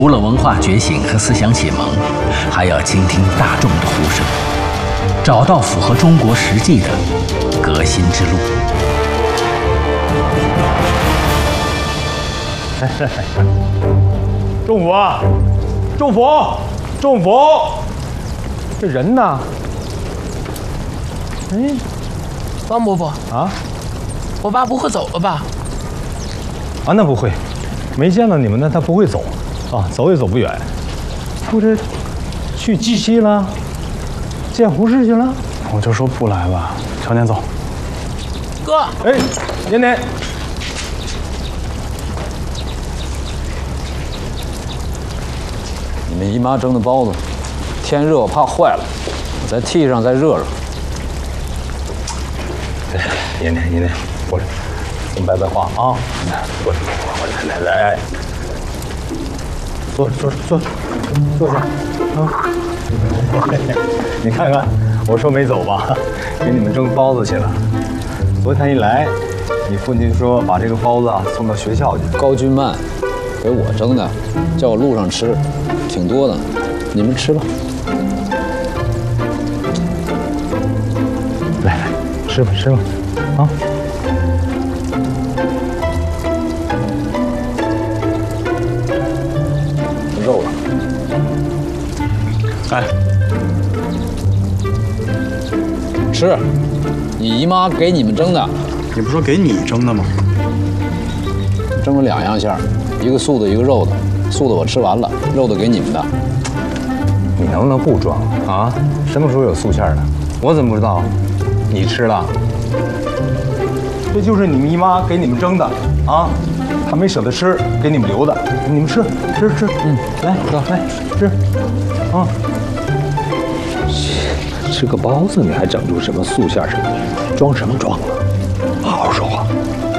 除了文化觉醒和思想启蒙，还要倾听大众的呼声，找到符合中国实际的革新之路。 众府啊，众府，众府，这人呢？哎， 王伯伯啊， 我爸不会走了吧？ 啊，那不会，没见到你们呢，他不会走，啊，走也走不远。不是去鸡西了，见胡适去了。 我就说不来吧，乔年走。 哥， 哎，年年， 你们姨妈蒸的包子，天热我怕坏了，我再屉上再热热。 年年，过来，我们摆摆话啊。过来，来，坐下啊。你看看，我说没走吧，给你们蒸包子去了。昨天一来，你父亲说把这个包子啊送到学校去。 高君曼给我蒸的，叫我路上吃，挺多的，你们吃吧。 来，吃吧，啊。 肉了， 哎， 吃，你姨妈给你们蒸的， 你不说给你蒸的吗？ 蒸了2样馅儿，一个素的，一个肉的。素的我吃完了，肉的给你们的。 你能不能不装啊？什么时候有素馅的？我怎么不知道？你吃了？这就是你们姨妈给你们蒸的啊，她没舍得吃，给你们留的。你们吃，来，吃，啊。 吃个包子你还整出什么素馅什么的，装什么装啊？好好说话。